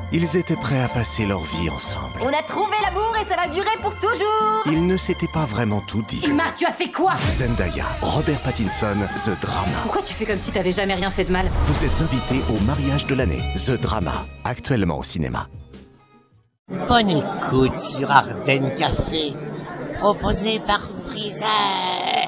Ils étaient prêts à passer leur vie ensemble. On a trouvé l'amour et ça va durer pour toujours. Ils ne s'étaient pas vraiment tout dit. Ilmar, tu as fait quoi? Zendaya, Robert Pattinson, The Drama. Pourquoi tu fais comme si t'avais jamais rien fait de mal? Vous êtes invités au mariage de l'année. The Drama, actuellement au cinéma. Bonne écoute sur Ardenne Café, proposé par Freezer.